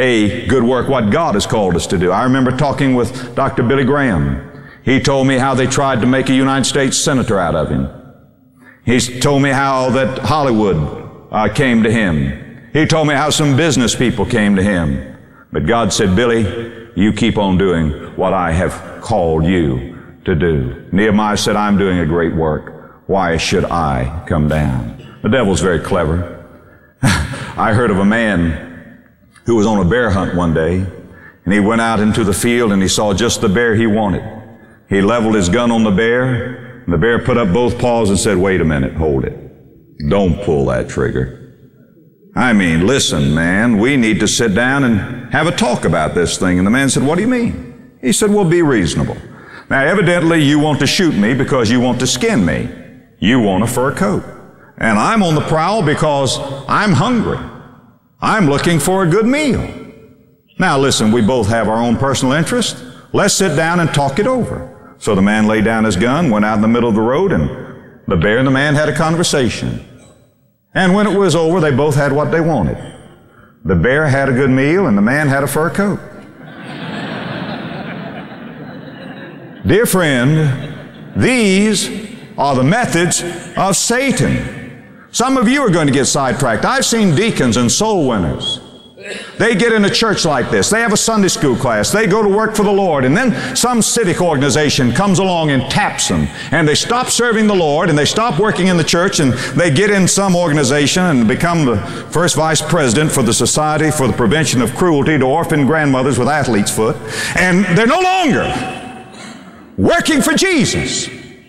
a good work, what God has called us to do. I remember talking with Dr. Billy Graham. He told me how they tried to make a United States senator out of him. He's told me how that Hollywood came to him. He told me how some business people came to him. But God said, Billy, you keep on doing what I have called you to do. Nehemiah said, I'm doing a great work. Why should I come down? The devil's very clever. I heard of a man who was on a bear hunt one day, and he went out into the field and he saw just the bear he wanted. He leveled his gun on the bear, and the bear put up both paws and said, wait a minute, hold it. Don't pull that trigger. I mean, listen, man, we need to sit down and have a talk about this thing. And the man said, what do you mean? He said, well, be reasonable. Now, evidently, you want to shoot me because you want to skin me. You want a fur coat. And I'm on the prowl because I'm hungry. I'm looking for a good meal. Now, listen, we both have our own personal interest. Let's sit down and talk it over. So the man laid down his gun, went out in the middle of the road, and the bear and the man had a conversation. And when it was over, they both had what they wanted. The bear had a good meal, and the man had a fur coat. Dear friend, these are the methods of Satan. Some of you are going to get sidetracked. I've seen deacons and soul winners. They get in a church like this. They have a Sunday school class. They go to work for the Lord. And then some civic organization comes along and taps them. And they stop serving the Lord and they stop working in the church and they get in some organization and become the first vice president for the Society for the Prevention of Cruelty to Orphan Grandmothers with Athlete's Foot. And they're no longer working for Jesus.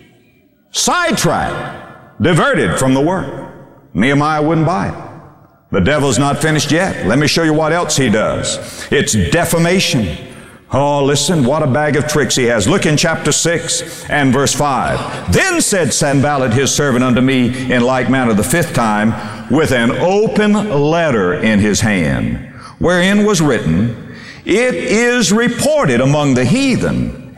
Sidetracked, diverted from the work. Nehemiah wouldn't buy it. The devil's not finished yet. Let me show you what else he does. It's defamation. Oh, listen, what a bag of tricks he has. Look in chapter 6 and verse 5. Then said Sanballat his servant unto me in like manner the fifth time, with an open letter in his hand, wherein was written, it is reported among the heathen,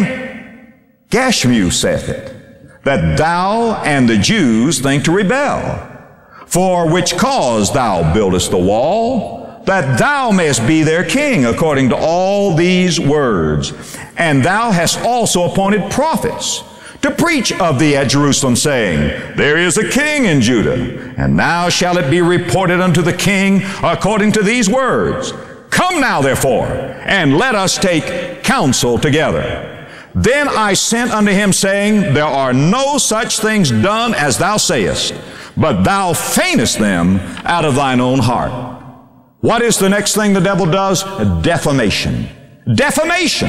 and Gashmu saith it, that thou and the Jews think to rebel. For which cause thou buildest the wall, that thou mayest be their king, according to all these words. And thou hast also appointed prophets to preach of thee at Jerusalem, saying, there is a king in Judah, and now shall it be reported unto the king according to these words. Come now, therefore, and let us take counsel together. Then I sent unto him, saying, there are no such things done as thou sayest, but thou feignest them out of thine own heart. What is the next thing the devil does? Defamation. Defamation.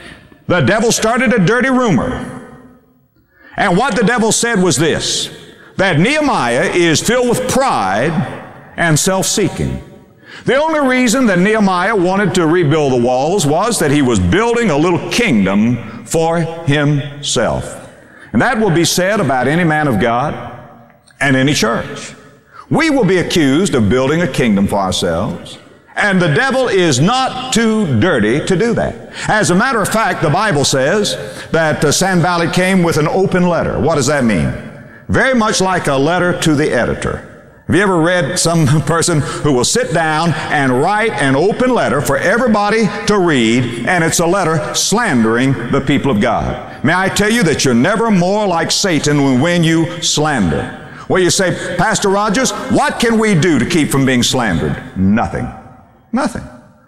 The devil started a dirty rumor. And what the devil said was this, that Nehemiah is filled with pride and self-seeking. The only reason that Nehemiah wanted to rebuild the walls was that he was building a little kingdom for himself. And that will be said about any man of God and any church. We will be accused of building a kingdom for ourselves, and the devil is not too dirty to do that. As a matter of fact, the Bible says that Sanballat came with an open letter. What does that mean? Very much like a letter to the editor. Have you ever read some person who will sit down and write an open letter for everybody to read, and it's a letter slandering the people of God? May I tell you that you're never more like Satan when you slander. Well, you say, Pastor Rogers, what can we do to keep from being slandered? Nothing. Nothing.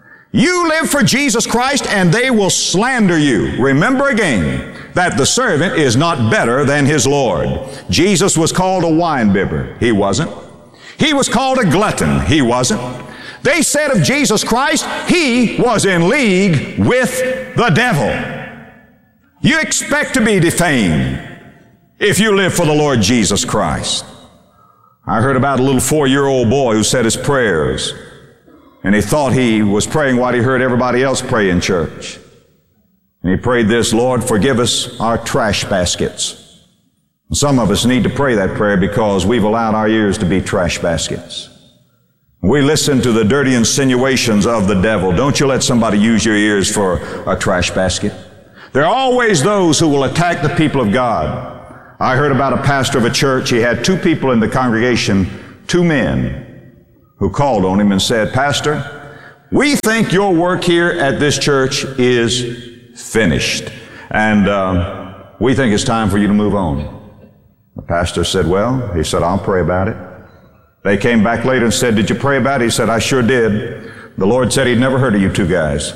You live for Jesus Christ and they will slander you. Remember again that the servant is not better than his Lord. Jesus was called a winebibber. He wasn't. He was called a glutton. He wasn't. They said of Jesus Christ, he was in league with the devil. You expect to be defamed if you live for the Lord Jesus Christ. I heard about a little 4-year-old boy who said his prayers, and he thought he was praying what he heard everybody else pray in church. And he prayed this, Lord, forgive us our trash baskets. And some of us need to pray that prayer because we've allowed our ears to be trash baskets. We listen to the dirty insinuations of the devil. Don't you let somebody use your ears for a trash basket. There are always those who will attack the people of God. I heard about a pastor of a church. He had 2 people in the congregation, 2 men, who called on him and said, Pastor, We think your work here at this church is finished, and we think it's time for you to move on. The pastor said, well, he said, I'll pray about it. They came back later and said, did you pray about it? He said, I sure did. The Lord said he'd never heard of you two guys.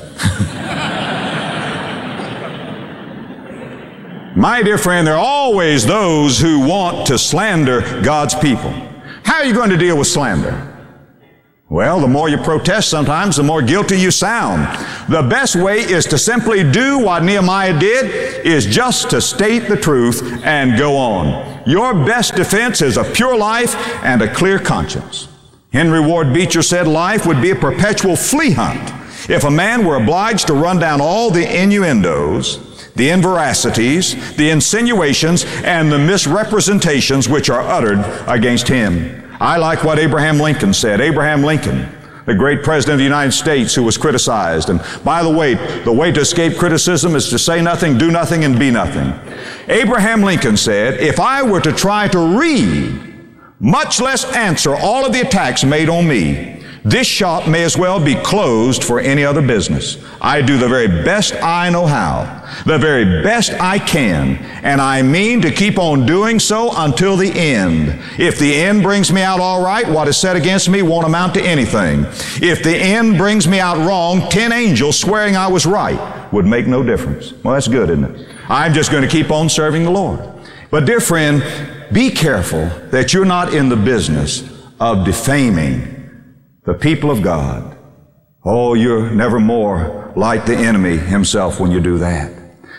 My dear friend, there are always those who want to slander God's people. How are you going to deal with slander? Well, the more you protest sometimes, the more guilty you sound. The best way is to simply do what Nehemiah did, is just to state the truth and go on. Your best defense is a pure life and a clear conscience. Henry Ward Beecher said life would be a perpetual flea hunt if a man were obliged to run down all the innuendos, the inveracities, the insinuations, and the misrepresentations which are uttered against him. I like what Abraham Lincoln said. Abraham Lincoln, the great president of the United States who was criticized. And by the way to escape criticism is to say nothing, do nothing, and be nothing. Abraham Lincoln said, if I were to try to read, much less answer all of the attacks made on me, this shop may as well be closed for any other business. I do the very best I know how, the very best I can, and I mean to keep on doing so until the end. If the end brings me out all right, what is said against me won't amount to anything. If the end brings me out wrong, 10 angels swearing I was right would make no difference. Well, that's good, isn't it? I'm just going to keep on serving the Lord. But dear friend, be careful that you're not in the business of defaming the people of God. Oh, you're never more like the enemy himself when you do that.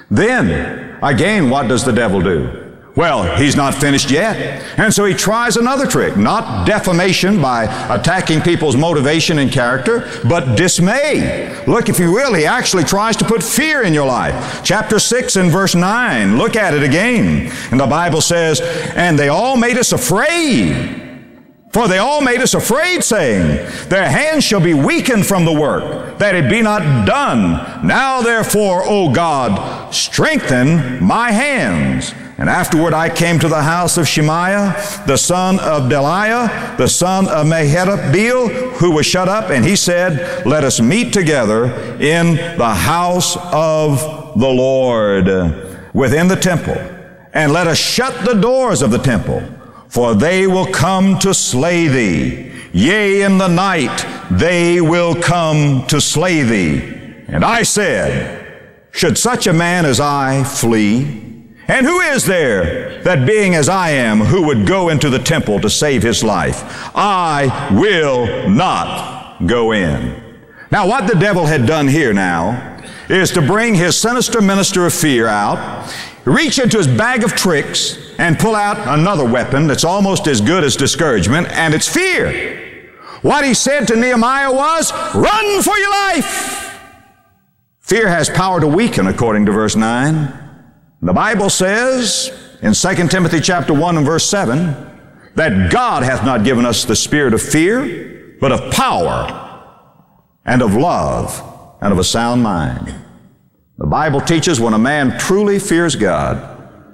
Then, again, what does the devil do? Well, he's not finished yet. And so he tries another trick, not defamation by attacking people's motivation and character, but dismay. Look, if you will, he actually tries to put fear in your life. Chapter 6 and verse 9, look at it again. And the Bible says, and they all made us afraid. For they all made us afraid, saying, their hands shall be weakened from the work, that it be not done. Now therefore, O God, strengthen my hands. And afterward I came to the house of Shemaiah, the son of Delaiah, the son of Mehetabeel, who was shut up, and he said, let us meet together in the house of the Lord, within the temple, and let us shut the doors of the temple. For they will come to slay thee. Yea, in the night they will come to slay thee. And I said, should such a man as I flee? And who is there that being as I am, who would go into the temple to save his life? I will not go in. Now, what the devil had done here now is to bring his sinister minister of fear out, reach into his bag of tricks, and pull out another weapon that's almost as good as discouragement, and it's fear. What he said to Nehemiah was, run for your life. Fear has power to weaken, according to verse 9. The Bible says in 2 Timothy chapter 1 and verse 7 that God hath not given us the spirit of fear, but of power and of love and of a sound mind. The Bible teaches when a man truly fears God,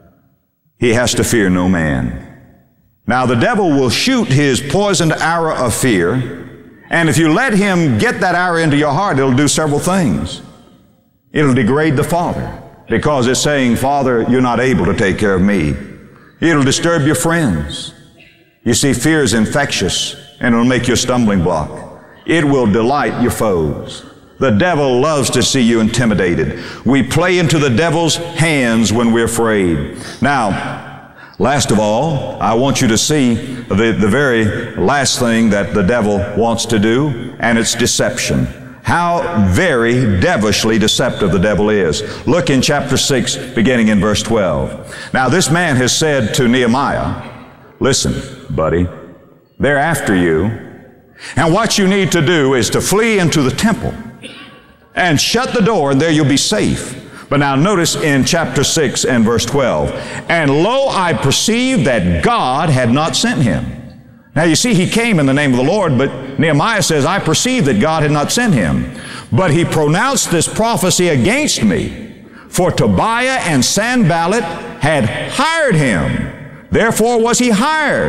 he has to fear no man. Now, the devil will shoot his poisoned arrow of fear, and if you let him get that arrow into your heart, it'll do several things. It'll degrade the Father, because it's saying, Father, you're not able to take care of me. It'll disturb your friends. You see, fear is infectious, and it'll make you a stumbling block. It will delight your foes. The devil loves to see you intimidated. We play into the devil's hands when we're afraid. Now, last of all, I want you to see the very last thing that the devil wants to do, and it's deception. How very devilishly deceptive the devil is. Look in chapter 6, beginning in verse 12. Now, this man has said to Nehemiah, listen, buddy, they're after you, and what you need to do is to flee into the temple and shut the door, and there you'll be safe. But now notice in chapter 6 and verse 12, and lo, I perceived that God had not sent him. Now you see, he came in the name of the Lord, but Nehemiah says, I perceived that God had not sent him. But he pronounced this prophecy against me, for Tobiah and Sanballat had hired him. Therefore was he hired,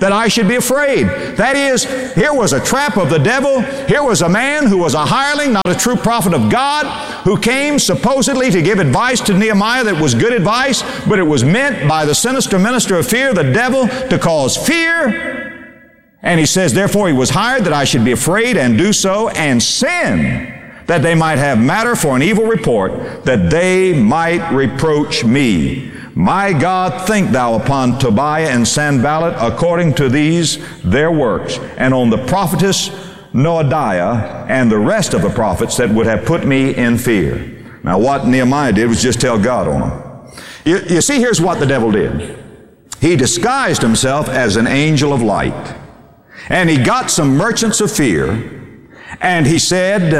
that I should be afraid. That is, here was a trap of the devil. Here was a man who was a hireling, not a true prophet of God, who came supposedly to give advice to Nehemiah that was good advice, but it was meant by the sinister minister of fear, the devil, to cause fear. And he says, therefore he was hired that I should be afraid and do so and sin, that they might have matter for an evil report, that they might reproach me. My God, think thou upon Tobiah and Sanballat according to these their works, and on the prophetess Noadiah and the rest of the prophets that would have put me in fear. Now what Nehemiah did was just tell God on them. You see, here's what the devil did. He disguised himself as an angel of light. And he got some merchants of fear, and he said,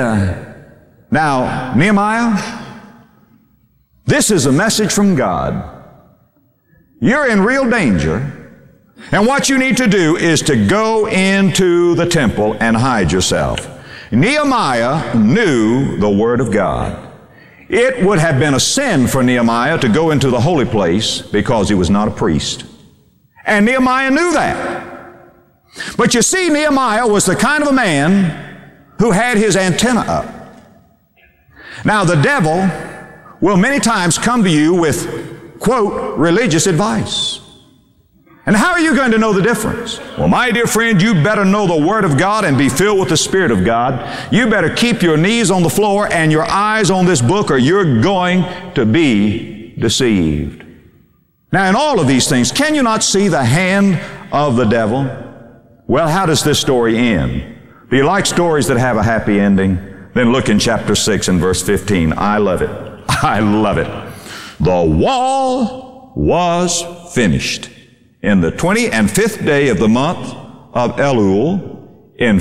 now, Nehemiah, this is a message from God. You're in real danger, and what you need to do is to go into the temple and hide yourself. Nehemiah knew the Word of God. It would have been a sin for Nehemiah to go into the holy place because he was not a priest. And Nehemiah knew that. But you see, Nehemiah was the kind of a man who had his antenna up. Now, the devil will many times come to you with, quote, religious advice. And how are you going to know the difference? Well, my dear friend, you better know the Word of God and be filled with the Spirit of God. You better keep your knees on the floor and your eyes on this book, or you're going to be deceived. Now, in all of these things, can you not see the hand of the devil? Well, how does this story end? Do you like stories that have a happy ending? Then look in chapter 6 and verse 15. I love it. I love it. The wall was finished in the 25th day of the month of Elul in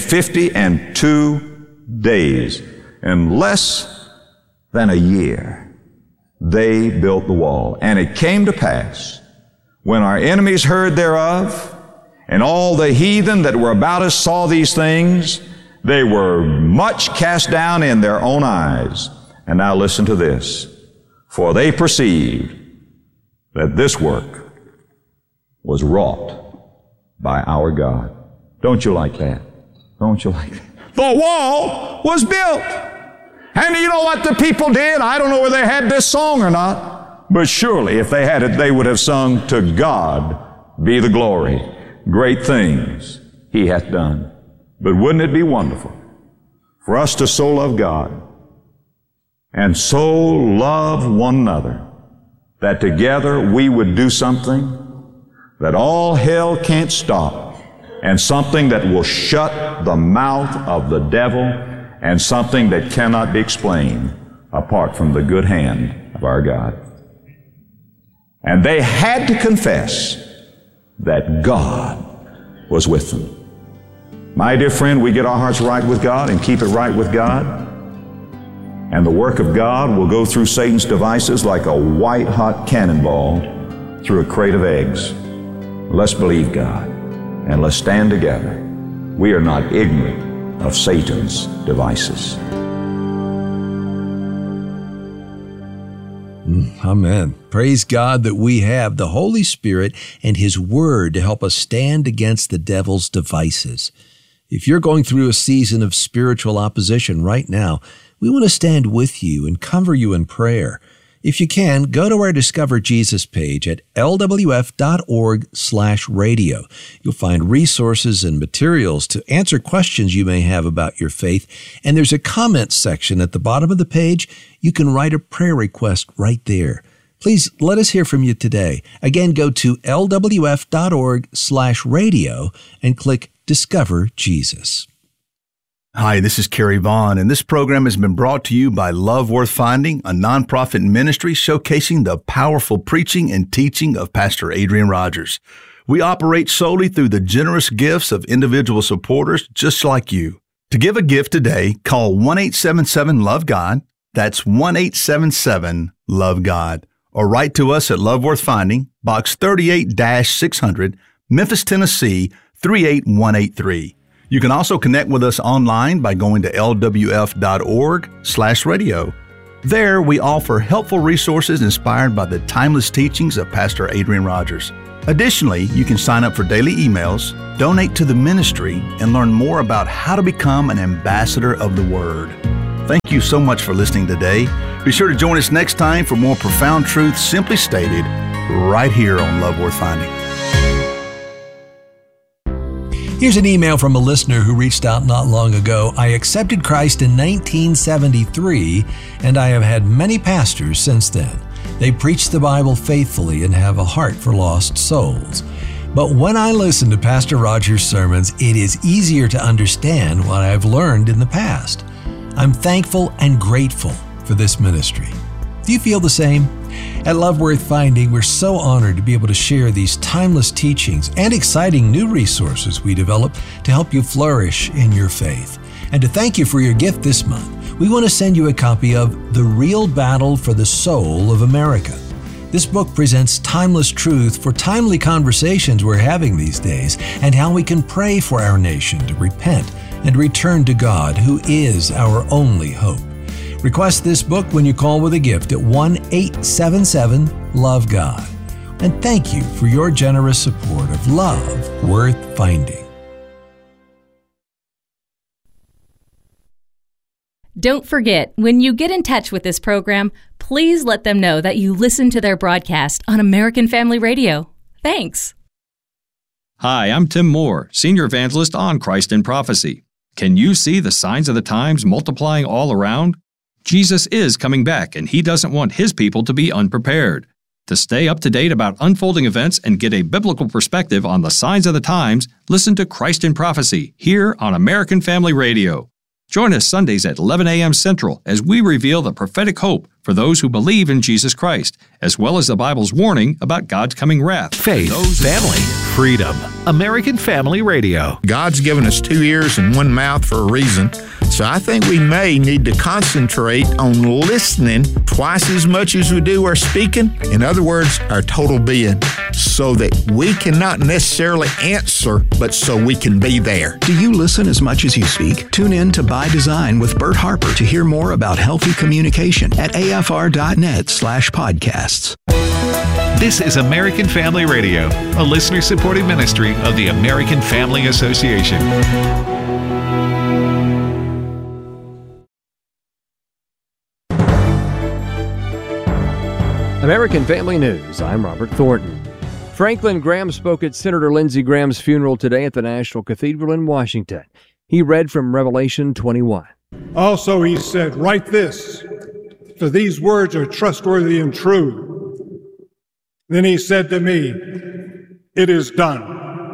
52 days. In less than a year, they built the wall. And it came to pass, when our enemies heard thereof, and all the heathen that were about us saw these things, they were much cast down in their own eyes. And now listen to this. For they perceived that this work was wrought by our God. Don't you like that? Don't you like that? The wall was built. And you know what the people did? I don't know whether they had this song or not, but surely if they had it, they would have sung, to God be the glory. Great things He hath done. But wouldn't it be wonderful for us to so love God and so love one another that together we would do something that all hell can't stop, and something that will shut the mouth of the devil, and something that cannot be explained apart from the good hand of our God. And they had to confess that God was with them. My dear friend, we get our hearts right with God and keep it right with God, and the work of God will go through Satan's devices like a white-hot cannonball through a crate of eggs. Let's believe God, and let's stand together. We are not ignorant of Satan's devices. Amen. Praise God that we have the Holy Spirit and His Word to help us stand against the devil's devices. If you're going through a season of spiritual opposition right now, we want to stand with you and cover you in prayer. If you can, go to our Discover Jesus page at lwf.org/radio. You'll find resources and materials to answer questions you may have about your faith. And there's a comment section at the bottom of the page. You can write a prayer request right there. Please let us hear from you today. Again, go to lwf.org/radio and click Discover Jesus. Hi, this is Kerry Vaughn, and this program has been brought to you by Love Worth Finding, a nonprofit ministry showcasing the powerful preaching and teaching of Pastor Adrian Rogers. We operate solely through the generous gifts of individual supporters just like you. To give a gift today, call 1-877-LOVE-GOD. That's 1-877-LOVE-GOD. Or write to us at Love Worth Finding, Box 38-600, Memphis, Tennessee, 38183. You can also connect with us online by going to lwf.org/radio. There, we offer helpful resources inspired by the timeless teachings of Pastor Adrian Rogers. Additionally, you can sign up for daily emails, donate to the ministry, and learn more about how to become an ambassador of the Word. Thank you so much for listening today. Be sure to join us next time for more profound truth simply stated right here on Love Worth Finding. Here's an email from a listener who reached out not long ago. I accepted Christ in 1973, and I have had many pastors since then. They preach the Bible faithfully and have a heart for lost souls. But when I listen to Pastor Rogers' sermons, it is easier to understand what I've learned in the past. I'm thankful and grateful for this ministry. Do you feel the same? At Love Worth Finding, we're so honored to be able to share these timeless teachings and exciting new resources we develop to help you flourish in your faith. And to thank you for your gift this month, we want to send you a copy of The Real Battle for the Soul of America. This book presents timeless truth for timely conversations we're having these days and how we can pray for our nation to repent and return to God, who is our only hope. Request this book when you call with a gift at 1-877-LOVE-GOD. And thank you for your generous support of Love Worth Finding. Don't forget, when you get in touch with this program, please let them know that you listen to their broadcast on American Family Radio. Thanks. Hi, I'm Tim Moore, Senior Evangelist on Christ in Prophecy. Can you see the signs of the times multiplying all around? Jesus is coming back, and He doesn't want His people to be unprepared. To stay up to date about unfolding events and get a biblical perspective on the signs of the times, listen to Christ in Prophecy here on American Family Radio. Join us Sundays at 11 a.m. Central as we reveal the prophetic hope for those who believe in Jesus Christ, as well as the Bible's warning about God's coming wrath. Faith, family, freedom. American Family Radio. God's given us 2 ears and 1 mouth for a reason, so I think we may need to concentrate on listening twice as much as we do our speaking. In other words, our total being, so that we can not necessarily answer, but so we can be there. Do you listen as much as you speak? Tune in to By Design with Bert Harper to hear more about healthy communication at afr.net/podcasts. This is American Family Radio, a listener-supported ministry of the American Family Association. American Family News, I'm Robert Thornton. Franklin Graham spoke at Senator Lindsey Graham's funeral today at the National Cathedral in Washington. He read from Revelation 21. Also, he said, "Write this, for these words are trustworthy and true." Then he said to me, "It is done.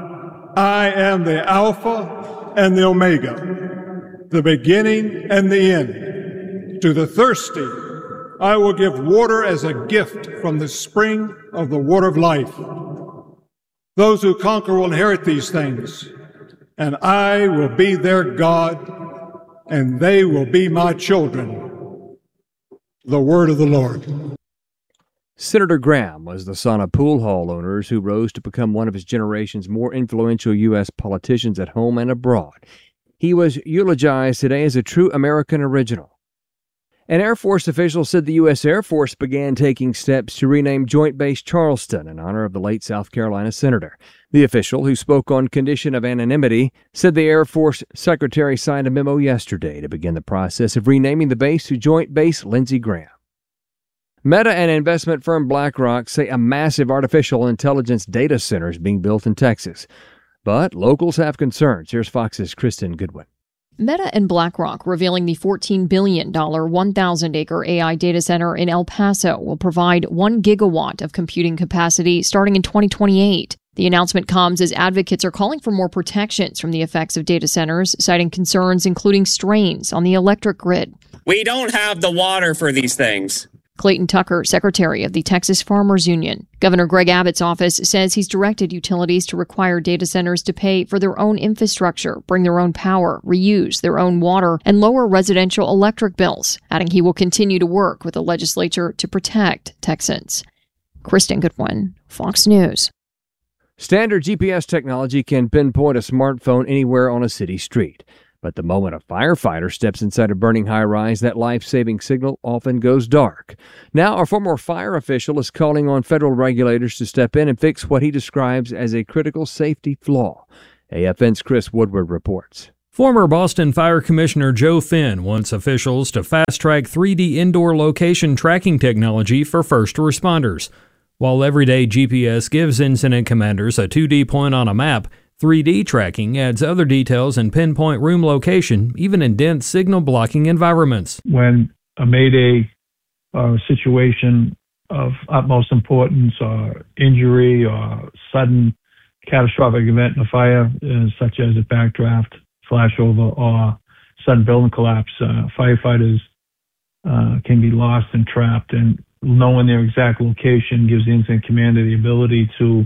I am the Alpha and the Omega, the beginning and the end. To the thirsty, I will give water as a gift from the spring of the water of life. Those who conquer will inherit these things, and I will be their God, and they will be my children." The word of the Lord. Senator Graham was the son of pool hall owners who rose to become one of his generation's more influential U.S. politicians at home and abroad. He was eulogized today as a true American original. An Air Force official said the U.S. Air Force began taking steps to rename Joint Base Charleston in honor of the late South Carolina senator. The official, who spoke on condition of anonymity, said the Air Force Secretary signed a memo yesterday to begin the process of renaming the base to Joint Base Lindsey Graham. Meta and investment firm BlackRock say a massive artificial intelligence data center is being built in Texas. But locals have concerns. Here's Fox's Kristen Goodwin. Meta and BlackRock revealing the $14 billion 1,000-acre AI data center in El Paso will provide 1 gigawatt of computing capacity starting in 2028. The announcement comes as advocates are calling for more protections from the effects of data centers, citing concerns including strains on the electric grid. We don't have the water for these things. Clayton Tucker, secretary of the Texas Farmers Union. Governor Greg Abbott's office says he's directed utilities to require data centers to pay for their own infrastructure, bring their own power, reuse their own water, and lower residential electric bills, adding he will continue to work with the legislature to protect Texans. Kristen Goodwin, Fox News. Standard GPS technology can pinpoint a smartphone anywhere on a city street. But the moment a firefighter steps inside a burning high-rise, that life-saving signal often goes dark. Now, a former fire official is calling on federal regulators to step in and fix what he describes as a critical safety flaw. AFN's Chris Woodward reports. Former Boston Fire Commissioner Joe Finn wants officials to fast-track 3D indoor location tracking technology for first responders. While everyday GPS gives incident commanders a 2D point on a map, 3D tracking adds other details and pinpoint room location, even in dense signal-blocking environments. When a mayday or a situation of utmost importance or injury or sudden catastrophic event in a fire, such as a backdraft, flashover, or sudden building collapse, firefighters can be lost and trapped, and knowing their exact location gives the incident commander the ability to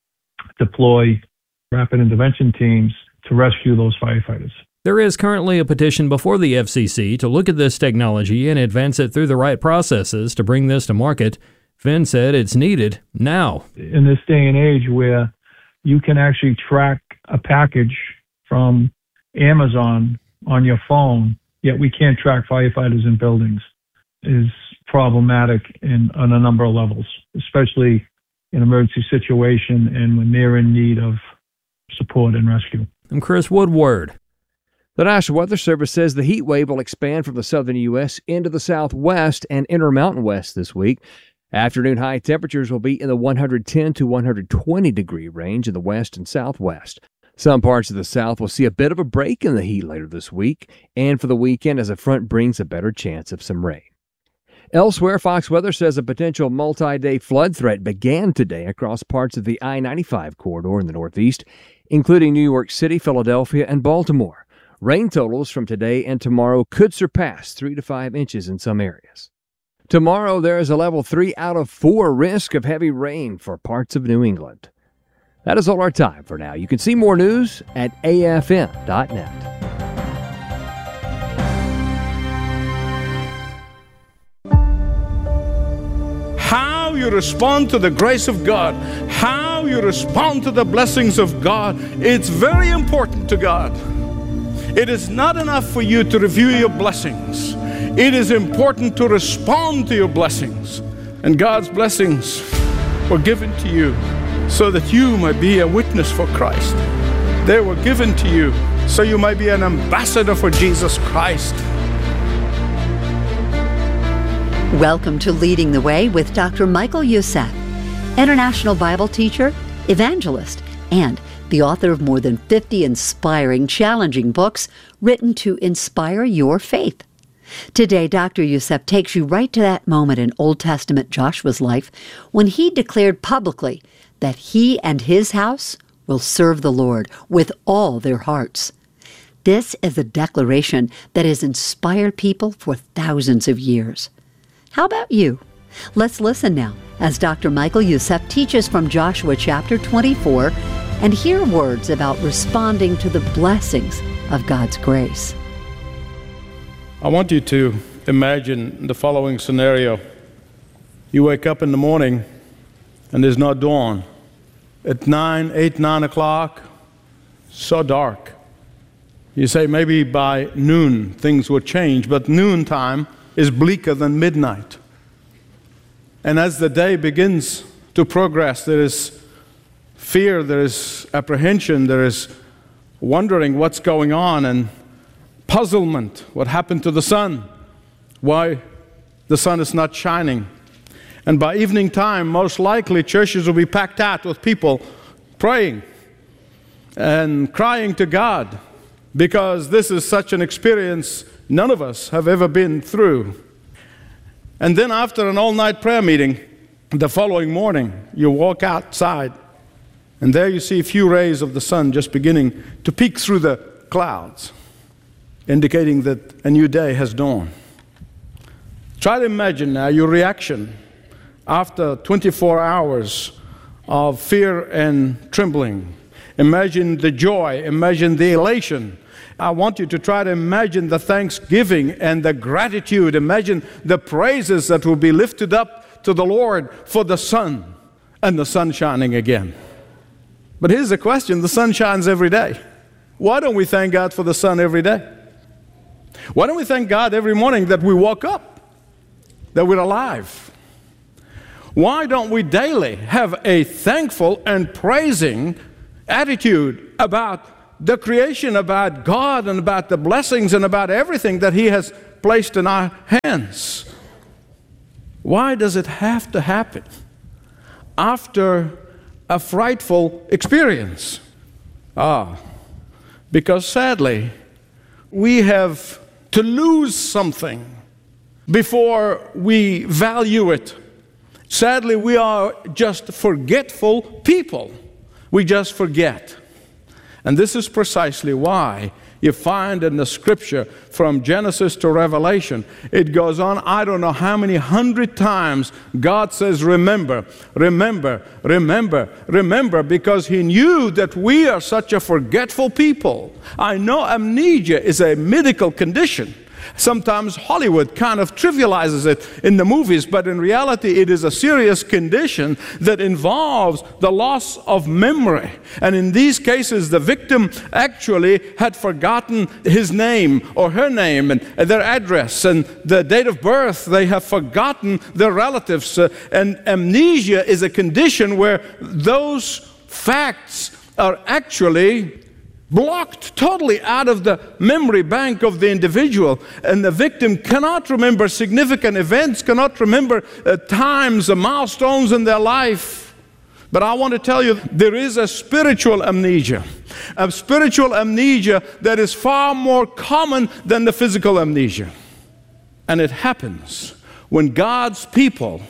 deploy rapid intervention teams to rescue those firefighters. There is currently a petition before the FCC to look at this technology and advance it through the right processes to bring this to market. Finn said it's needed now. In this day and age where you can actually track a package from Amazon on your phone, yet we can't track firefighters in buildings, is problematic on a number of levels, especially in emergency situation and when they're in need of support and rescue. I'm Chris Woodward. The National Weather Service says the heat wave will expand from the southern U.S. into the southwest and intermountain west this week. Afternoon high temperatures will be in the 110 to 120 degree range in the west and southwest. Some parts of the south will see a bit of a break in the heat later this week and for the weekend as a front brings a better chance of some rain. Elsewhere, Fox Weather says a potential multi-day flood threat began today across parts of the I-95 corridor in the northeast, including New York City, Philadelphia, and Baltimore. Rain totals from today and tomorrow could surpass 3 to 5 inches in some areas. Tomorrow, there is a level 3 out of 4 risk of heavy rain for parts of New England. That is all our time for now. You can see more news at afn.net. How you respond to the grace of God, how you respond to the blessings of God, it's very important to God. It is not enough for you to review your blessings. It is important to respond to your blessings. And God's blessings were given to you so that you might be a witness for Christ. They were given to you so you might be an ambassador for Jesus Christ. Welcome to Leading the Way with Dr. Michael Youssef, international Bible teacher, evangelist, and the author of more than 50 inspiring, challenging books written to inspire your faith. Today, Dr. Youssef takes you right to that moment in Old Testament Joshua's life when he declared publicly that he and his house will serve the Lord with all their hearts. This is a declaration that has inspired people for thousands of years. How about you? Let's listen now as Dr. Michael Youssef teaches from Joshua chapter 24 and hear words about responding to the blessings of God's grace. I want you to imagine the following scenario. You wake up in the morning and there's no dawn. At 8, 9 o'clock, so dark. You say maybe by noon things will change, but noontime is bleaker than midnight. And as the day begins to progress, there is fear, there is apprehension, there is wondering what's going on and puzzlement. What happened to the sun? Why the sun is not shining? And by evening time, most likely churches will be packed out with people praying and crying to God, because this is such an experience none of us have ever been through. And then after an all-night prayer meeting, the following morning, you walk outside, and there you see a few rays of the sun just beginning to peek through the clouds, indicating that a new day has dawned. Try to imagine now your reaction after 24 hours of fear and trembling. Imagine the joy, imagine the elation. I want you to try to imagine the thanksgiving and the gratitude. Imagine the praises that will be lifted up to the Lord for the sun and the sun shining again. But here's the question, the sun shines every day. Why don't we thank God for the sun every day? Why don't we thank God every morning that we woke up, that we're alive? Why don't we daily have a thankful and praising attitude about the creation, about God, and about the blessings, and about everything that He has placed in our hands? Why does it have to happen after a frightful experience? Because sadly, we have to lose something before we value it. Sadly, we are just forgetful people. We just forget. And this is precisely why you find in the Scripture from Genesis to Revelation, it goes on, I don't know how many 100 times, God says, remember, remember, remember, remember, because He knew that we are such a forgetful people. I know amnesia is a medical condition. Sometimes Hollywood kind of trivializes it in the movies, but in reality it is a serious condition that involves the loss of memory. And in these cases, the victim actually had forgotten his name or her name and their address and the date of birth. They have forgotten their relatives. And amnesia is a condition where those facts are actually blocked totally out of the memory bank of the individual, and the victim cannot remember significant events, cannot remember times, milestones in their life. But I want to tell you, there is a spiritual amnesia that is far more common than the physical amnesia. And it happens when God's people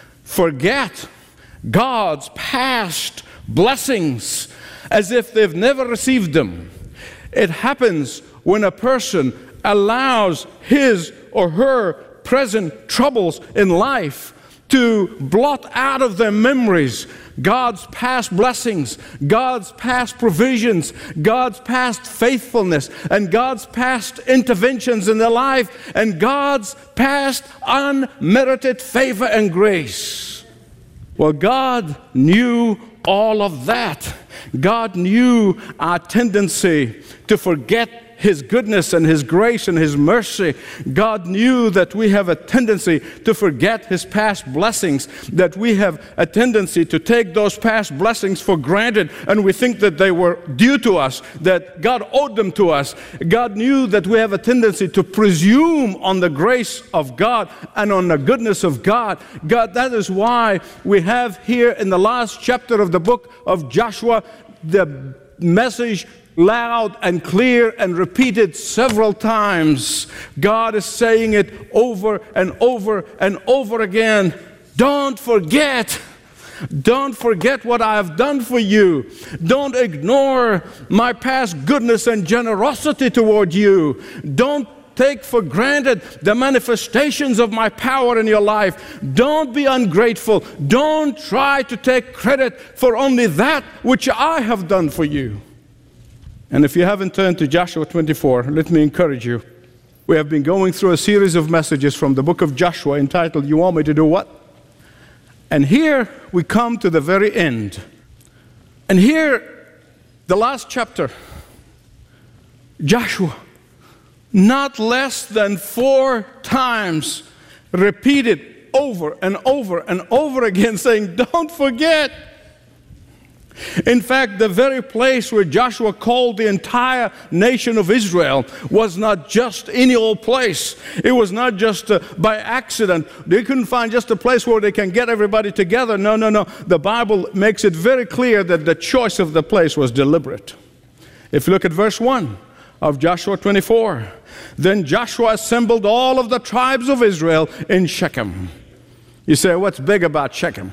forget God's past blessings as if they've never received them. It happens when a person allows his or her present troubles in life to blot out of their memories God's past blessings, God's past provisions, God's past faithfulness, and God's past interventions in their life, and God's past unmerited favor and grace. Well, God knew all of that. God knew our tendency to forget His goodness and His grace and His mercy. God knew that we have a tendency to forget His past blessings, that we have a tendency to take those past blessings for granted, and we think that they were due to us, that God owed them to us. God knew that we have a tendency to presume on the grace of God and on the goodness of God. That is why we have here in the last chapter of the book of Joshua the message loud and clear and repeated several times. God is saying it over and over and over again. Don't forget. Don't forget what I have done for you. Don't ignore my past goodness and generosity toward you. Don't take for granted the manifestations of my power in your life. Don't be ungrateful. Don't try to take credit for only that which I have done for you. And if you haven't turned to Joshua 24, let me encourage you. We have been going through a series of messages from the book of Joshua entitled, You Want Me to Do What? And here we come to the very end. And here, the last chapter, Joshua, not less than 4 times, repeated over and over and over again, saying, don't forget. In fact, the very place where Joshua called the entire nation of Israel was not just any old place. It was not just by accident. They couldn't find just a place where they can get everybody together. No. The Bible makes it very clear that the choice of the place was deliberate. If you look at verse 1 of Joshua 24, then Joshua assembled all of the tribes of Israel in Shechem. You say, what's big about Shechem?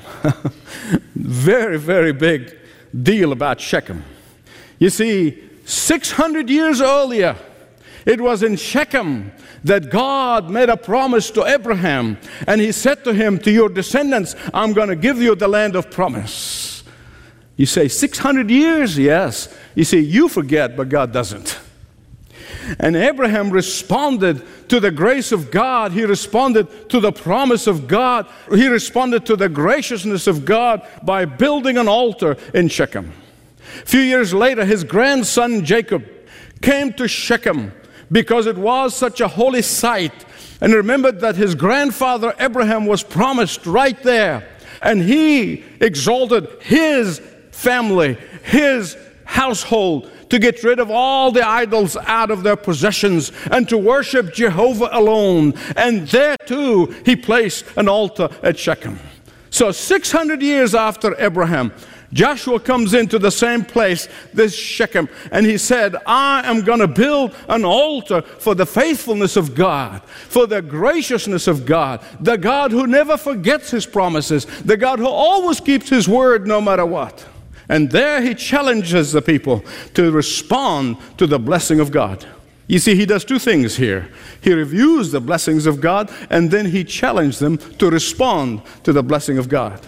Very, very big deal about Shechem. You see, 600 years earlier, it was in Shechem that God made a promise to Abraham, and He said to him, to your descendants, I'm going to give you the land of promise. You say, 600 years? Yes. You see, you forget, but God doesn't. And Abraham responded to the grace of God. He responded to the promise of God. He responded to the graciousness of God by building an altar in Shechem. A few years later, his grandson Jacob came to Shechem because it was such a holy site, and remembered that his grandfather Abraham was promised right there. And he exalted his family, his household, to get rid of all the idols out of their possessions and to worship Jehovah alone. And there too he placed an altar at Shechem. So 600 years after Abraham, Joshua comes into the same place, this Shechem, and he said, I am going to build an altar for the faithfulness of God, for the graciousness of God, the God who never forgets his promises, the God who always keeps his word no matter what. And there he challenges the people to respond to the blessing of God. You see, he does two things here. He reviews the blessings of God, and then he challenged them to respond to the blessing of God.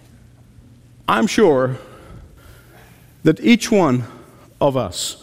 I'm sure that each one of us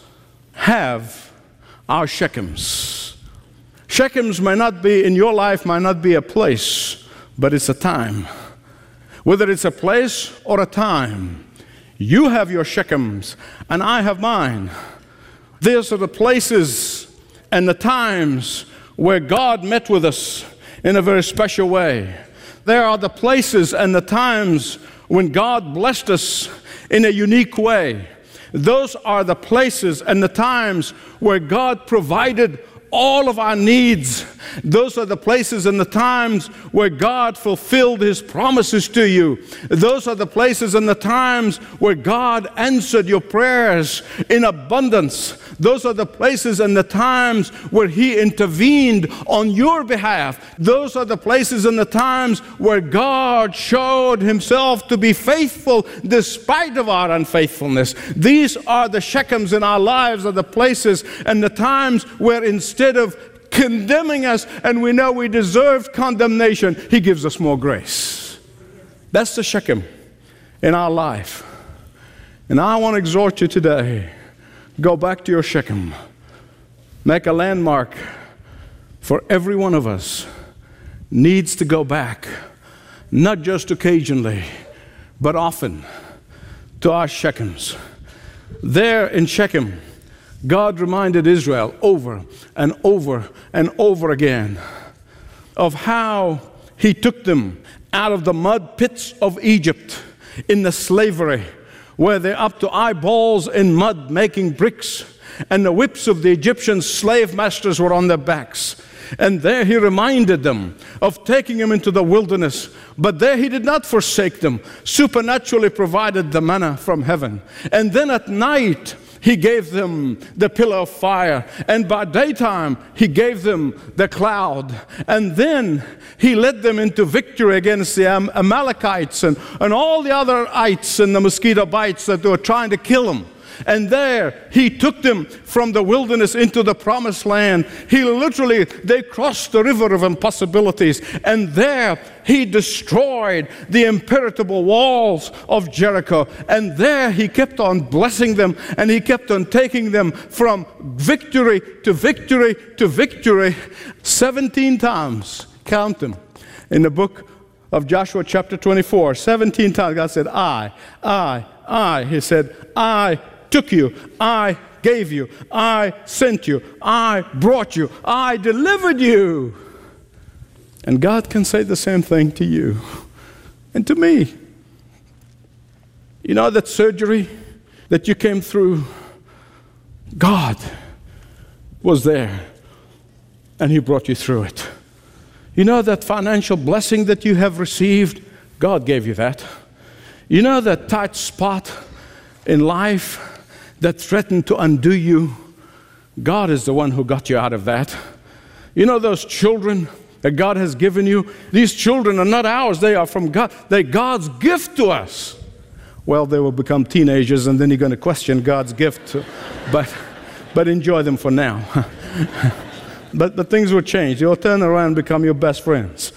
have our Shechems. Shechems may not be, in your life, might not be a place, but it's a time. Whether it's a place or a time, you have your Shechems, and I have mine. These are the places and the times where God met with us in a very special way. There are the places and the times when God blessed us in a unique way. Those are the places and the times where God provided all of our needs. Those are the places and the times where God fulfilled his promises to you. Those are the places and the times where God answered your prayers in abundance. Those are the places and the times where he intervened on your behalf. Those are the places and the times where God showed himself to be faithful despite of our unfaithfulness. These are the Shechems in our lives, are the places and the times where instead of condemning us and we know we deserved condemnation, he gives us more grace. That's the Shechem in our life. And I want to exhort you today, go back to your Shechem. Make a landmark for every one of us needs to go back, not just occasionally, but often, to our Shechems. There in Shechem, God reminded Israel over and over and over again of how he took them out of the mud pits of Egypt in the slavery, where they're up to eyeballs in mud making bricks, and the whips of the Egyptian slave masters were on their backs. And there he reminded them of taking them into the wilderness. But there he did not forsake them, supernaturally provided the manna from heaven. And then at night, he gave them the pillar of fire, and by daytime he gave them the cloud. And then he led them into victory against the Amalekites and all the other ites and the mosquito bites that were trying to kill them. And there he took them from the wilderness into the promised land. They crossed the river of impossibilities, and there he destroyed the impenetrable walls of Jericho. And there he kept on blessing them, and he kept on taking them from victory to victory to victory 17 times. Count them. In the book of Joshua chapter 24, 17 times God said, I. He said, I took you, I gave you, I sent you, I brought you, I delivered you. And God can say the same thing to you and to me. You know that surgery that you came through? God was there and he brought you through it. You know that financial blessing that you have received? God gave you that. You know that tight spot in life that threatened to undo you? God is the one who got you out of that. You know those children that God has given you? These children are not ours, they are from God. They're God's gift to us. Well, they will become teenagers and then you're going to question God's gift. But enjoy them for now. But things will change. You'll turn around and become your best friends.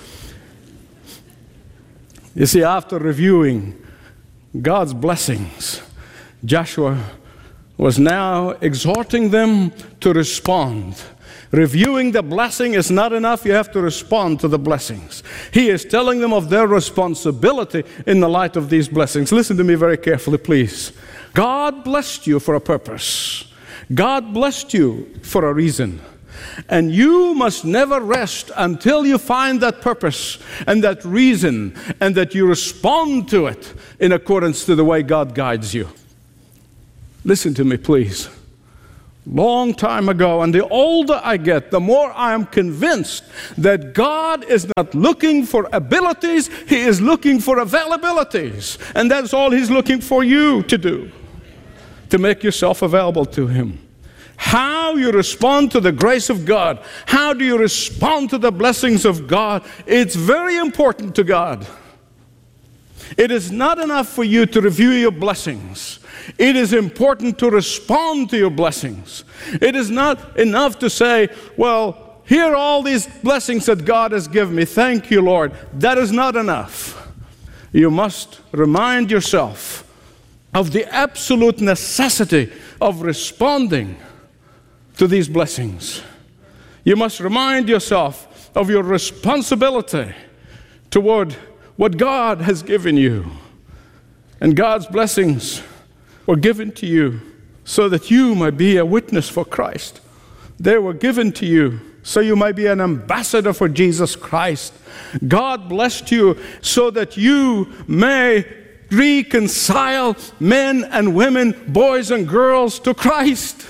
You see, after reviewing God's blessings, Joshua was now exhorting them to respond. Reviewing the blessing is not enough. You have to respond to the blessings. He is telling them of their responsibility in the light of these blessings. Listen to me very carefully, please. God blessed you for a purpose. God blessed you for a reason. And you must never rest until you find that purpose and that reason, and that you respond to it in accordance to the way God guides you. Listen to me, please. Long time ago, and the older I get, the more I am convinced that God is not looking for abilities, He is looking for availabilities. And that's all He's looking for you to do, to make yourself available to Him. How you respond to the grace of God, how do you respond to the blessings of God, it's very important to God. It is not enough for you to review your blessings. It is important to respond to your blessings. It is not enough to say, well, here are all these blessings that God has given me. Thank you, Lord. That is not enough. You must remind yourself of the absolute necessity of responding to these blessings. You must remind yourself of your responsibility toward what God has given you. And God's blessings were given to you so that you might be a witness for Christ. They were given to you so you might be an ambassador for Jesus Christ. God blessed you so that you may reconcile men and women, boys and girls to Christ.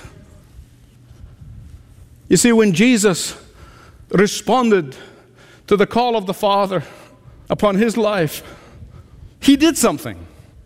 You see, when Jesus responded to the call of the Father upon His life, He did something.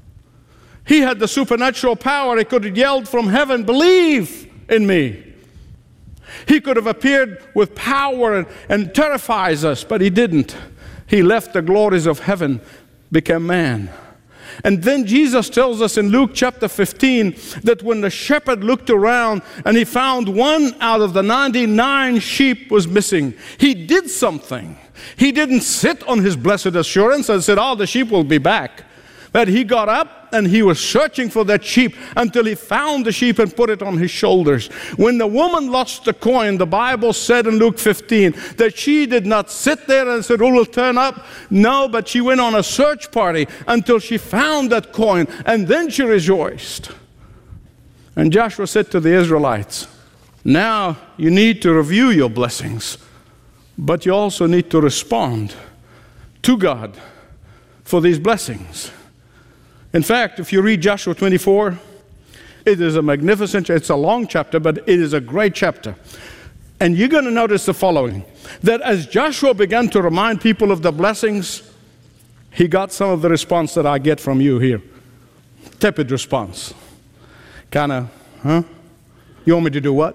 He had the supernatural power. He could have yelled from heaven, "Believe in me." He could have appeared with power and terrifies us, but He didn't. He left the glories of heaven, became man. And then Jesus tells us in Luke chapter 15 that when the shepherd looked around and he found one out of the 99 sheep was missing, he did something. He didn't sit on his blessed assurance and said, "Oh, the sheep will be back." But he got up and he was searching for that sheep until he found the sheep and put it on his shoulders. When the woman lost the coin, the Bible said in Luke 15 that she did not sit there and said, "Oh, we'll turn up." No, but she went on a search party until she found that coin, and then she rejoiced. And Joshua said to the Israelites, now you need to review your blessings, but you also need to respond to God for these blessings. In fact, if you read Joshua 24, it is a magnificent, it's a long chapter, but it is a great chapter. And you're going to notice the following, that as Joshua began to remind people of the blessings, he got some of the response that I get from you here. Tepid response. Kind of, huh? You want me to do what?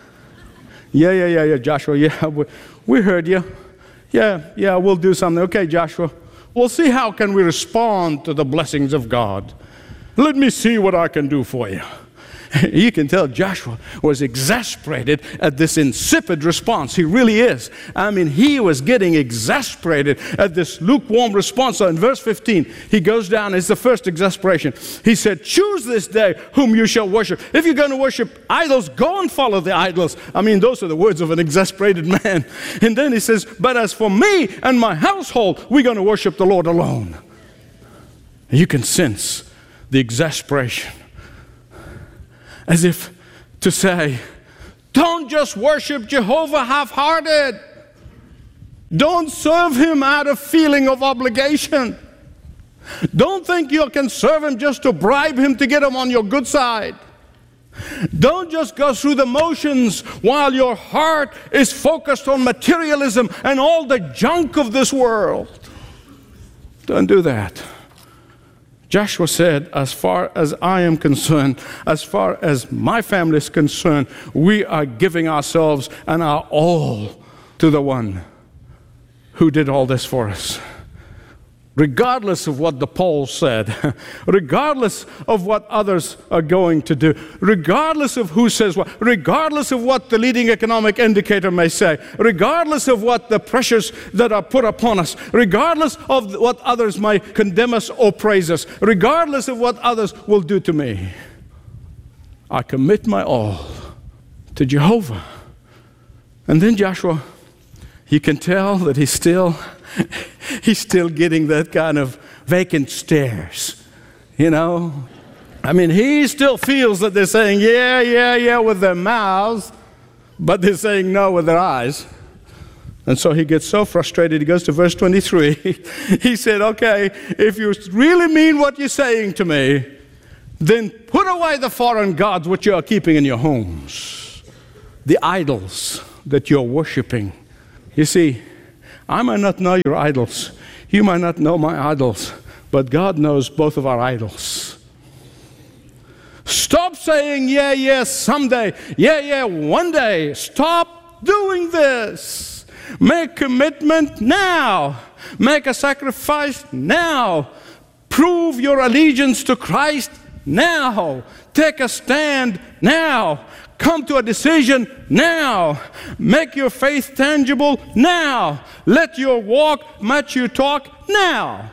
Yeah, Joshua, yeah, we heard you. Yeah, we'll do something. Okay, Joshua. We'll see how can we respond to the blessings of God. Let me see what I can do for you. You can tell Joshua was exasperated at this insipid response. He really is. I mean, he was getting exasperated at this lukewarm response. So in verse 15, he goes down. It's the first exasperation. He said, choose this day whom you shall worship. If you're going to worship idols, go and follow the idols. I mean, those are the words of an exasperated man. And then he says, but as for me and my household, we're going to worship the Lord alone. And you can sense the exasperation. As if to say, don't just worship Jehovah half-hearted. Don't serve Him out of feeling of obligation. Don't think you can serve Him just to bribe Him to get Him on your good side. Don't just go through the motions while your heart is focused on materialism and all the junk of this world. Don't do that. Joshua said, as far as I am concerned, as far as my family is concerned, we are giving ourselves and our all to the one who did all this for us. Regardless of what the polls said, regardless of what others are going to do, regardless of who says what, regardless of what the leading economic indicator may say, regardless of what the pressures that are put upon us, regardless of what others might condemn us or praise us, regardless of what others will do to me, I commit my all to Jehovah. And then Joshua, you can tell that he's still getting that kind of vacant stares, you know. I mean, he still feels that they're saying, yeah, with their mouths, but they're saying no with their eyes. And so he gets so frustrated, he goes to verse 23. He said, okay, if you really mean what you're saying to me, then put away the foreign gods which you are keeping in your homes, the idols that you're worshiping. You see, I might not know your idols. You might not know my idols, but God knows both of our idols. Stop saying, yeah, someday, yeah, one day. Stop doing this. Make commitment now. Make a sacrifice now. Prove your allegiance to Christ now. Take a stand now. Come to a decision now. Make your faith tangible now. Let your walk match your talk now.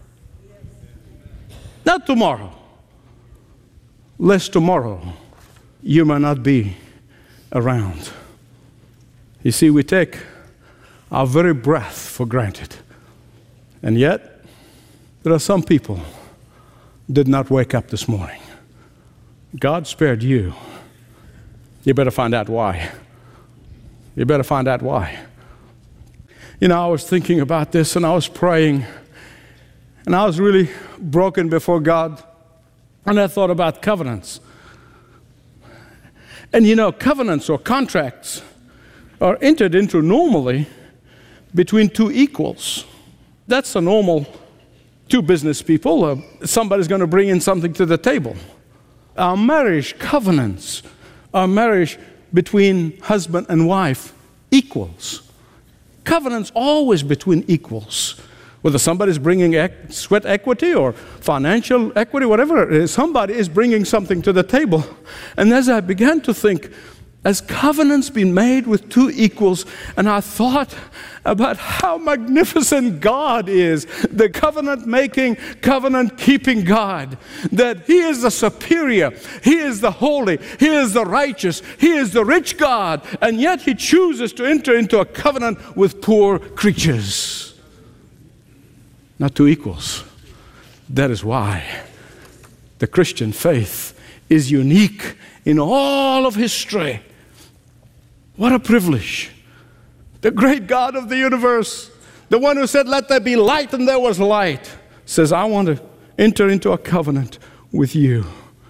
Not tomorrow. Lest tomorrow you may not be around. You see, we take our very breath for granted. And yet, there are some people did not wake up this morning. God spared you. You better find out why. You better find out why. You know, I was thinking about this and I was praying and I was really broken before God. And I thought about covenants. And you know, covenants or contracts are entered into normally between two equals. That's a normal two business people. Somebody's going to bring in something to the table. Our marriage covenants are marriage between husband and wife, equals. Covenants always between equals. Whether somebody's bringing sweat equity or financial equity, whatever it is, somebody is bringing something to the table. And as I began to think, as covenants been made with two equals, and I thought about how magnificent God is, the covenant-making, covenant-keeping God, that He is the superior, He is the holy, He is the righteous, He is the rich God, and yet He chooses to enter into a covenant with poor creatures. Not two equals. That is why the Christian faith is unique in all of history. What a privilege. The great God of the universe, the one who said, let there be light, and there was light, says, I want to enter into a covenant with you.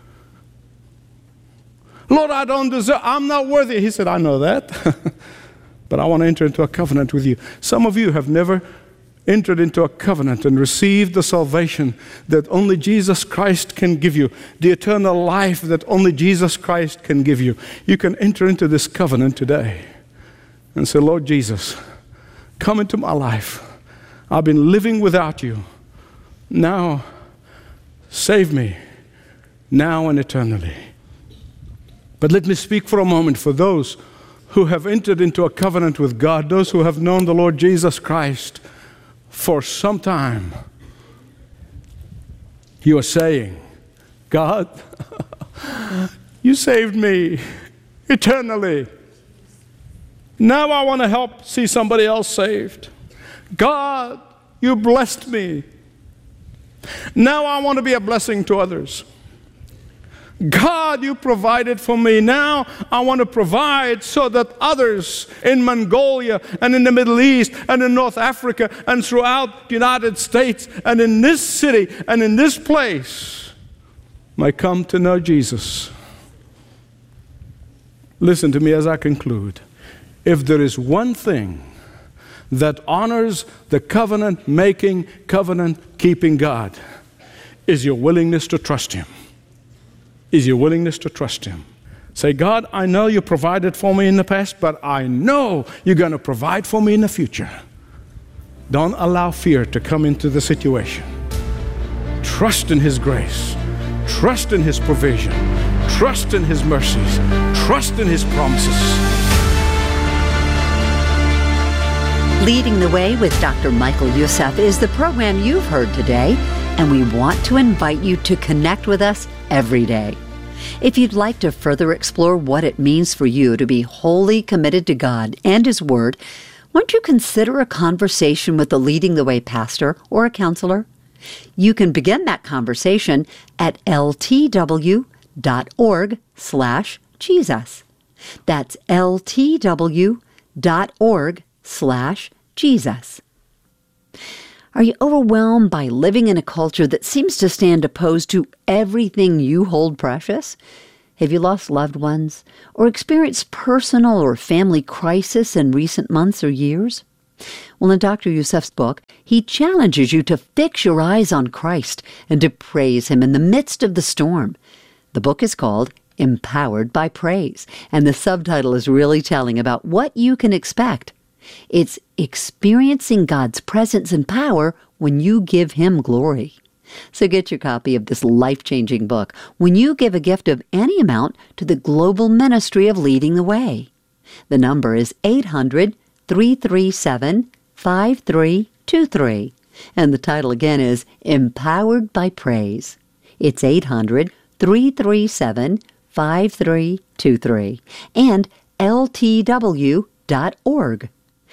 Lord, I don't deserve, I'm not worthy. He said, I know that. But I want to enter into a covenant with you. Some of you have never entered into a covenant and received the salvation that only Jesus Christ can give you, the eternal life that only Jesus Christ can give you. You can enter into this covenant today and say, Lord Jesus, come into my life. I've been living without you. Now, save me, now and eternally. But let me speak for a moment for those who have entered into a covenant with God, those who have known the Lord Jesus Christ for some time. You are saying, God, you saved me eternally. Now I want to help see somebody else saved. God, you blessed me. Now I want to be a blessing to others. God, you provided for me. Now I want to provide so that others in Mongolia and in the Middle East and in North Africa and throughout the United States and in this city and in this place might come to know Jesus. Listen to me as I conclude. If there is one thing that honors the covenant-making, covenant-keeping God, is your willingness to trust Him. Is your willingness to trust Him. Say, God, I know you provided for me in the past, but I know you're going to provide for me in the future. Don't allow fear to come into the situation. Trust in His grace. Trust in His provision. Trust in His mercies. Trust in His promises. Leading the Way with Dr. Michael Youssef is the program you've heard today, and we want to invite you to connect with us every day. If you'd like to further explore what it means for you to be wholly committed to God and His Word, won't you consider a conversation with the Leading the Way pastor or a counselor? You can begin that conversation at ltw.org/Jesus. That's ltw.org/Jesus. Are you overwhelmed by living in a culture that seems to stand opposed to everything you hold precious? Have you lost loved ones or experienced personal or family crisis in recent months or years? Well, in Dr. Youssef's book, he challenges you to fix your eyes on Christ and to praise Him in the midst of the storm. The book is called Empowered by Praise, and the subtitle is really telling about what you can expect. It's experiencing God's presence and power when you give Him glory. So get your copy of this life-changing book when you give a gift of any amount to the global ministry of Leading the Way. The number is 800-337-5323. And the title again is Empowered by Praise. It's 800-337-5323. And ltw.org.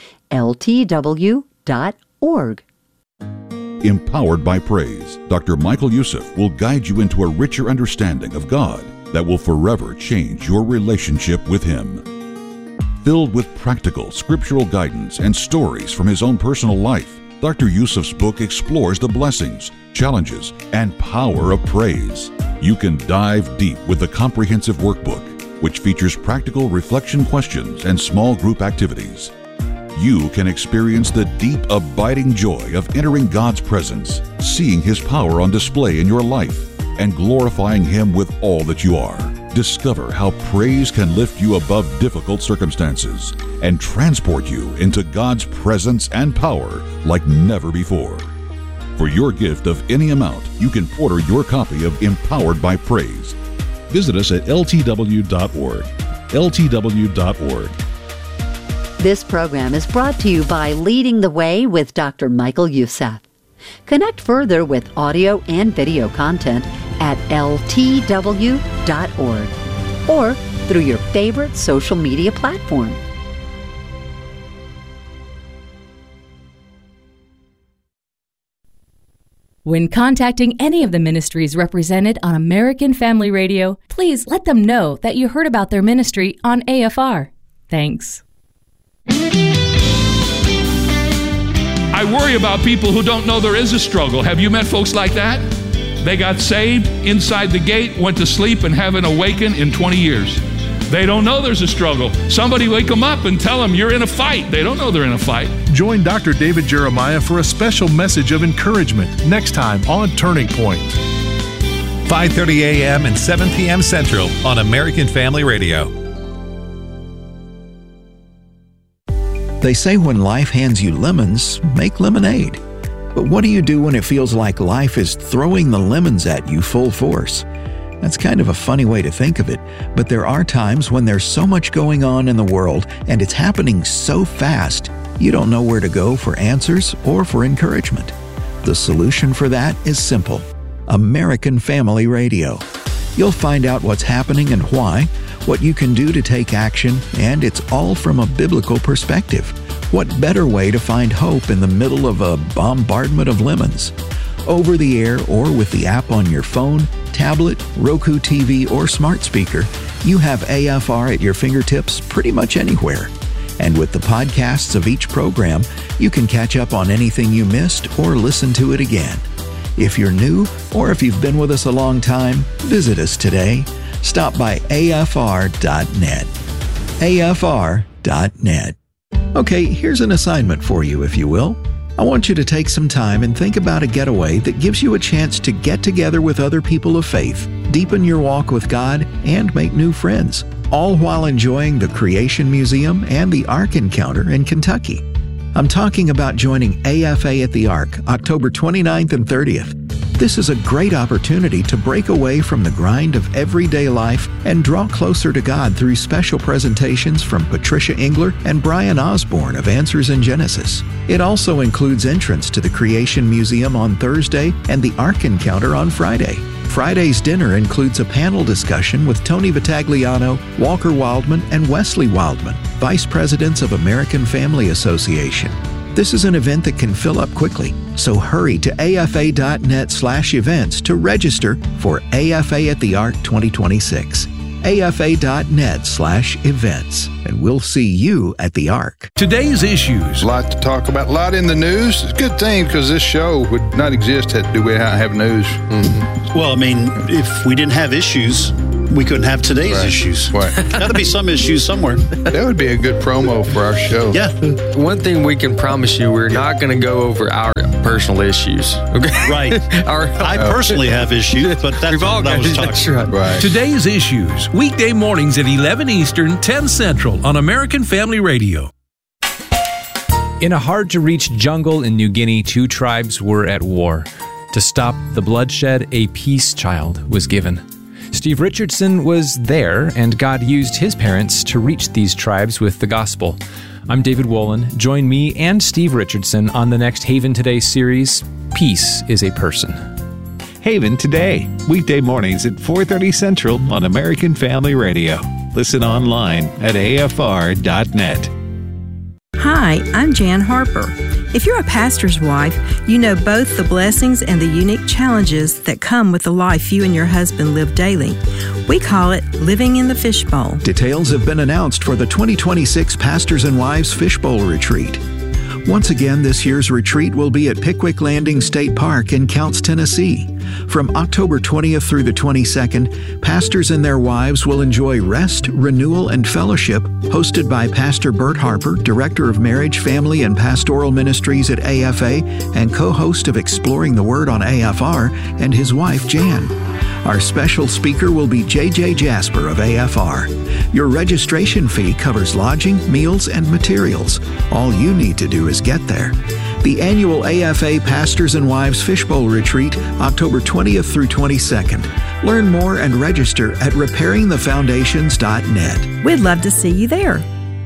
ltw.org. Empowered by Praise, Dr. Michael Youssef will guide you into a richer understanding of God that will forever change your relationship with Him. Filled with practical, scriptural guidance and stories from his own personal life, Dr. Youssef's book explores the blessings, challenges, and power of praise. You can dive deep with the comprehensive workbook, which features practical reflection questions and small group activities. You can experience the deep, abiding joy of entering God's presence, seeing His power on display in your life, and glorifying Him with all that you are. Discover how praise can lift you above difficult circumstances and transport you into God's presence and power like never before. For your gift of any amount, you can order your copy of Empowered by Praise. Visit us at ltw.org. ltw.org. This program is brought to you by Leading the Way with Dr. Michael Youssef. Connect further with audio and video content at ltw.org or through your favorite social media platform. When contacting any of the ministries represented on American Family Radio, please let them know that you heard about their ministry on AFR. Thanks. I worry about people who don't know there is a struggle. Have you met folks like that? They got saved inside the gate, went to sleep, and haven't awakened in 20 years. They don't know there's a struggle. Somebody wake them up and tell them you're in a fight. They don't know they're in a fight. Join Dr. David Jeremiah for a special message of encouragement next time on Turning Point. 5:30 a.m. and 7 p.m. Central on American Family Radio. They say when life hands you lemons, make lemonade. But what do you do when it feels like life is throwing the lemons at you full force? That's kind of a funny way to think of it, but there are times when there's so much going on in the world and it's happening so fast, you don't know where to go for answers or for encouragement. The solution for that is simple: American Family Radio. You'll find out what's happening and why, what you can do to take action, and it's all from a biblical perspective. What better way to find hope in the middle of a bombardment of lemons? Over the air or with the app on your phone, tablet, Roku TV, or smart speaker, you have AFR at your fingertips pretty much anywhere. And with the podcasts of each program, you can catch up on anything you missed or listen to it again. If you're new or if you've been with us a long time, visit us today. Stop by afr.net. afr.net. Okay, here's an assignment for you, if you will. I want you to take some time and think about a getaway that gives you a chance to get together with other people of faith, deepen your walk with God, and make new friends, all while enjoying the Creation Museum and the Ark Encounter in Kentucky. I'm talking about joining AFA at the Ark, October 29th and 30th. This is a great opportunity to break away from the grind of everyday life and draw closer to God through special presentations from Patricia Engler and Brian Osborne of Answers in Genesis. It also includes entrance to the Creation Museum on Thursday and the Ark Encounter on Friday. Friday's dinner includes a panel discussion with Tony Vitagliano, Walker Wildman, and Wesley Wildman, Vice Presidents of American Family Association. This is an event that can fill up quickly, so hurry to afa.net/events to register for AFA at the Ark 2026. afa.net/events, and we'll see you at the Ark. Today's issues. A lot to talk about, a lot in the news. It's a good thing because this show would not exist had we not have news. Mm-hmm. Well, I mean, if we didn't have issues, we couldn't have today's issues. Right. Got to be some issues somewhere. That would be a good promo for our show. Yeah. One thing we can promise you, we're not going to go over our personal issues. Okay? Right. I personally have issues, but that's what I was talking about. Right. Today's issues. Weekday mornings at 11 Eastern, 10 Central on American Family Radio. In a hard-to-reach jungle in New Guinea, 2 tribes were at war. To stop the bloodshed, a peace child was given. Steve Richardson was there, and God used his parents to reach these tribes with the gospel. I'm David Wolin. Join me and Steve Richardson on the next Haven Today series, Peace is a Person. Haven Today, weekday mornings at 4:30 Central on American Family Radio. Listen online at afr.net. Hi, I'm Jan Harper. If you're a pastor's wife, you know both the blessings and the unique challenges that come with the life you and your husband live daily. We call it living in the fishbowl. Details have been announced for the 2026 Pastors and Wives Fishbowl Retreat. Once again, this year's retreat will be at Pickwick Landing State Park in Counce, Tennessee. From October 20th through the 22nd, pastors and their wives will enjoy rest, renewal, and fellowship hosted by Pastor Bert Harper, Director of Marriage, Family, and Pastoral Ministries at AFA and co-host of Exploring the Word on AFR, and his wife, Jan. Our special speaker will be J.J. Jasper of AFR. Your registration fee covers lodging, meals, and materials. All you need to do is get there. The annual AFA Pastors and Wives Fishbowl Retreat, October 20th through 22nd. Learn more and register at repairingthefoundations.net. We'd love to see you there.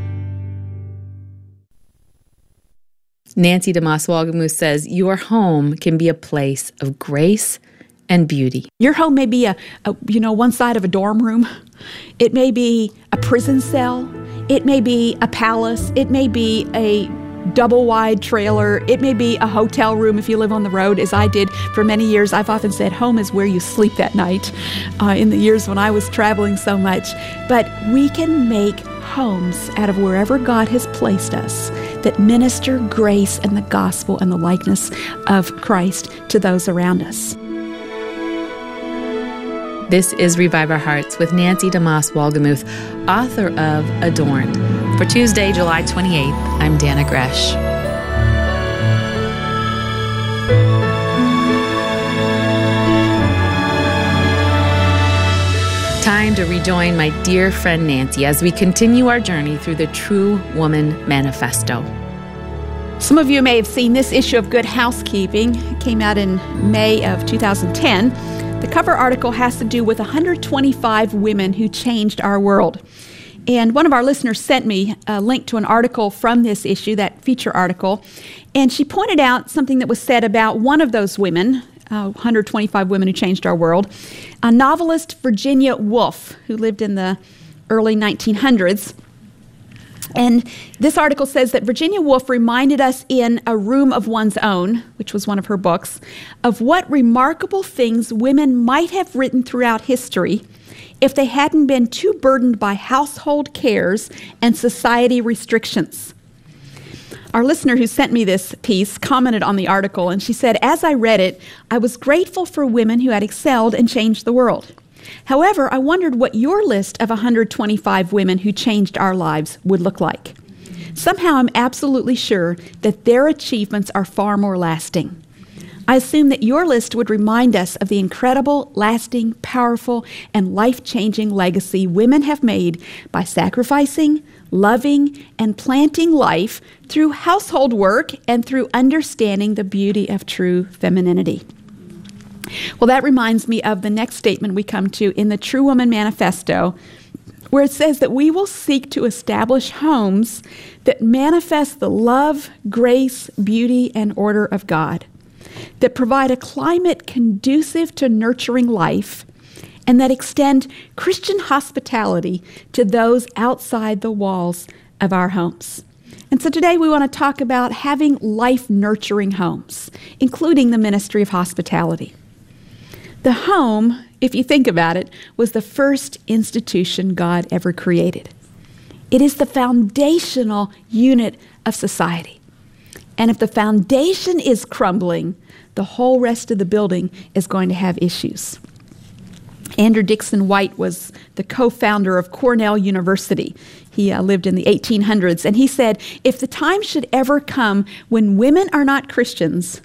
Nancy DeMoss Wolgemuth says, your home can be a place of grace and beauty. Your home may be a one side of a dorm room. It may be a prison cell. It may be a palace. It may be a double-wide trailer. It may be a hotel room if you live on the road, as I did for many years. I've often said home is where you sleep at night in the years when I was traveling so much. But we can make homes out of wherever God has placed us that minister grace and the gospel and the likeness of Christ to those around us. This is Revive Our Hearts with Nancy DeMoss Wolgemuth, author of Adorned. For Tuesday, July 28th, I'm Dana Gresh. Time to rejoin my dear friend Nancy as we continue our journey through the True Woman Manifesto. Some of you may have seen this issue of Good Housekeeping. It came out in May of 2010. The cover article has to do with 125 women who changed our world. And one of our listeners sent me a link to an article from this issue, that feature article, and she pointed out something that was said about one of those women, 125 women who changed our world, a novelist, Virginia Woolf, who lived in the early 1900s. And this article says that Virginia Woolf reminded us in A Room of One's Own, which was one of her books, of what remarkable things women might have written throughout history if they hadn't been too burdened by household cares and society restrictions. Our listener who sent me this piece commented on the article, and she said, as I read it, I was grateful for women who had excelled and changed the world. However, I wondered what your list of 125 women who changed our lives would look like. Somehow I'm absolutely sure that their achievements are far more lasting. I assume that your list would remind us of the incredible, lasting, powerful, and life-changing legacy women have made by sacrificing, loving, and planting life through household work and through understanding the beauty of true femininity. Well, that reminds me of the next statement we come to in the True Woman Manifesto, where it says that we will seek to establish homes that manifest the love, grace, beauty, and order of God, that provide a climate conducive to nurturing life, and that extend Christian hospitality to those outside the walls of our homes. And so today we want to talk about having life-nurturing homes, including the ministry of hospitality. The home, if you think about it, was the first institution God ever created. It is the foundational unit of society. And if the foundation is crumbling, the whole rest of the building is going to have issues. Andrew Dickson White was the co-founder of Cornell University. He lived in the 1800s, and he said, if the time should ever come when women are not Christians,